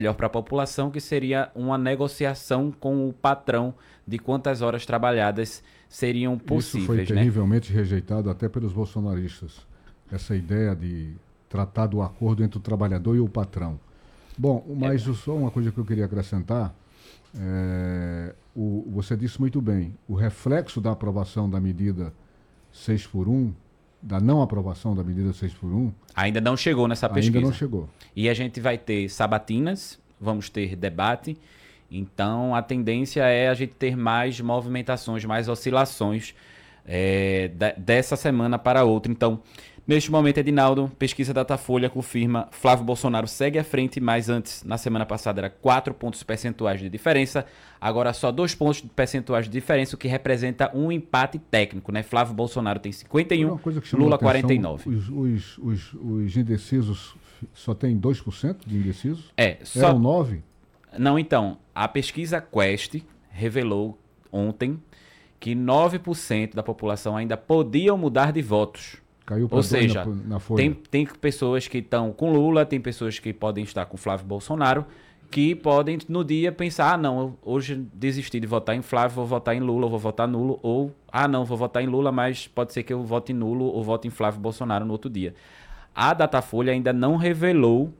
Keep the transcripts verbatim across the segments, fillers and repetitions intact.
melhor para a população, que seria uma negociação com o patrão de quantas horas trabalhadas seriam possíveis. Isso foi né? terrivelmente rejeitado até pelos bolsonaristas, essa ideia de tratar do acordo entre o trabalhador e o patrão. Bom, mas é. só uma coisa que eu queria acrescentar, é, o, você disse muito bem, o reflexo da aprovação da medida seis por um, da não aprovação da medida seis por um... Ainda não chegou nessa pesquisa. Ainda não chegou. E a gente vai ter sabatinas, vamos ter debate, então a tendência é a gente ter mais movimentações, mais oscilações é, de, dessa semana para outra. Então, neste momento, Edinaldo, pesquisa Datafolha confirma Flávio Bolsonaro segue à frente, mas antes, na semana passada, era quatro pontos percentuais de diferença, agora só dois pontos percentuais de diferença, o que representa um empate técnico, né? Flávio Bolsonaro tem cinquenta e um, Lula quarenta e nove. Os, os, os, os indecisos só tem dois por cento de indecisos? É, só... Eram nove por cento? Não, então, a pesquisa Quest revelou ontem que nove por cento da população ainda podiam mudar de votos. Caiu para Ou seja, na, na folha. Tem, tem pessoas que estão com Lula, tem pessoas que podem estar com Flávio Bolsonaro, que podem no dia pensar, ah não, hoje desisti de votar em Flávio, vou votar em Lula, vou votar nulo, ou ah não, vou votar em Lula, mas pode ser que eu vote em nulo ou vote em Flávio Bolsonaro no outro dia. A Datafolha ainda não revelou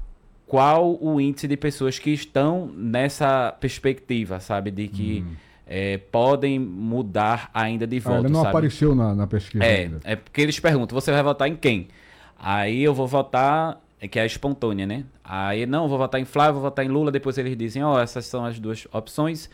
qual o índice de pessoas que estão nessa perspectiva, sabe, de que hum. é, podem mudar ainda de voto. Ah, ele não sabe? apareceu na, na pesquisa é, ainda. É porque eles perguntam, você vai votar em quem? Aí eu vou votar, que é a espontânea, né? Aí não, vou votar em Flávio, vou votar em Lula, depois eles dizem, ó, oh, essas são as duas opções,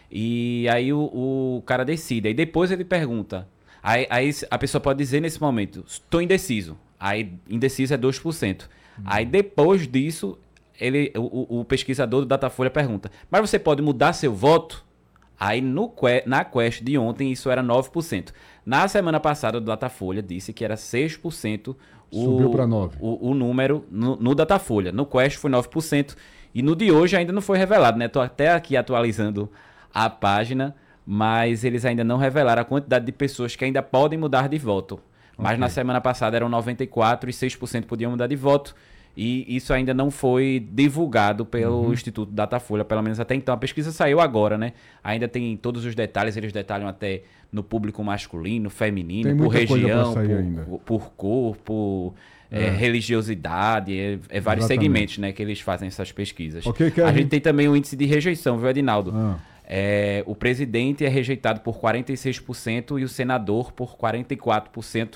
e aí o, o cara decide. Aí depois ele pergunta, aí, aí a pessoa pode dizer nesse momento, estou indeciso. Aí indeciso é dois por cento. Hum. Aí depois disso, ele, o, o pesquisador do Datafolha pergunta, mas você pode mudar seu voto? Aí no, na Quest de ontem isso era nove por cento. Na semana passada o Datafolha disse que era seis por cento o, Subiu para nove por cento. O, o número no, no Datafolha. No Quest foi nove por cento. E no de hoje ainda não foi revelado, né? Estou até aqui atualizando a página, mas eles ainda não revelaram a quantidade de pessoas que ainda podem mudar de voto. Mas okay. Na semana passada eram noventa e quatro por cento e seis por cento podiam mudar de voto. E isso ainda não foi divulgado pelo uhum. Instituto Datafolha, pelo menos até então. A pesquisa saiu agora, né? Ainda tem todos os detalhes, eles detalham até no público masculino, feminino, tem por região, por, por cor, por é. É, religiosidade, é, é vários Exatamente. segmentos, né, que eles fazem essas pesquisas. Okay, a gente tem também o índice de rejeição, viu, Edinaldo? Ah. É, o presidente é rejeitado por quarenta e seis por cento e o senador por quarenta e quatro por cento.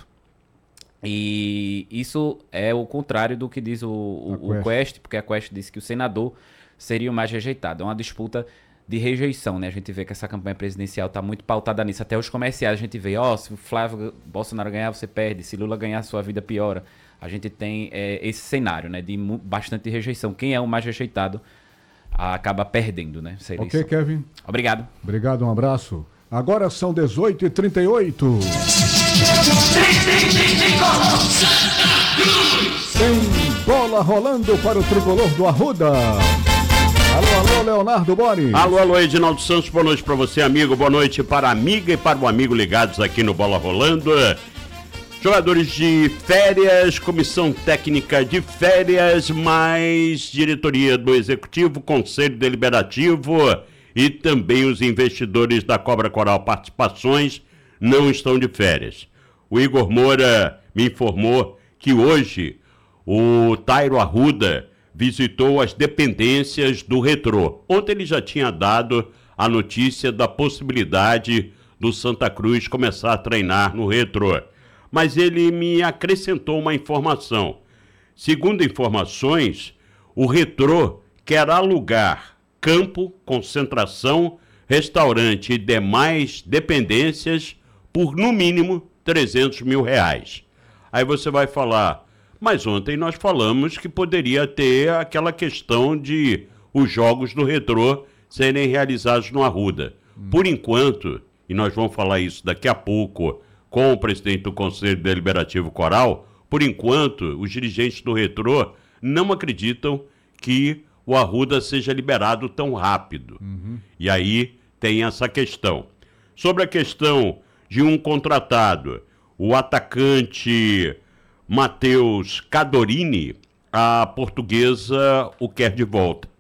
E isso é o contrário do que diz o, o, o Quest, porque a Quest disse que o senador seria o mais rejeitado. É uma disputa de rejeição, né? A gente vê que essa campanha presidencial está muito pautada nisso. Até os comerciais a gente vê, ó, oh, se o Flávio Bolsonaro ganhar, você perde. Se Lula ganhar, sua vida piora. A gente tem é, esse cenário, né? De bastante rejeição. Quem é o mais rejeitado acaba perdendo, né? Essa eleição. Ok, Kevin. Obrigado. Obrigado, um abraço. Agora são dezoito e trinta e oito. Tem bola rolando para o tricolor do Arruda. Alô, alô, Leonardo Bores. Alô, alô, Edinaldo Santos, boa noite para você, amigo. Boa noite para a amiga e para o amigo ligados aqui no Bola Rolando. Jogadores de férias, comissão técnica de férias, mais diretoria do Executivo, Conselho Deliberativo e também os investidores da Cobra Coral Participações não estão de férias. O Igor Moura me informou que hoje o Tairo Arruda visitou as dependências do Retrô. Ontem ele já tinha dado a notícia da possibilidade do Santa Cruz começar a treinar no Retrô. Mas ele me acrescentou uma informação. Segundo informações, o Retrô quer alugar campo, concentração, restaurante e demais dependências por, no mínimo, trezentos mil reais. Aí você vai falar, mas ontem nós falamos que poderia ter aquela questão de os jogos do Retrô serem realizados no Arruda. Hum. Por enquanto, e nós vamos falar isso daqui a pouco com o presidente do Conselho Deliberativo Coral, por enquanto, os dirigentes do Retrô não acreditam que o Arruda seja liberado tão rápido. Uhum. E aí tem essa questão. Sobre a questão de um contratado, o atacante Matheus Cadorini, a portuguesa o quer de volta.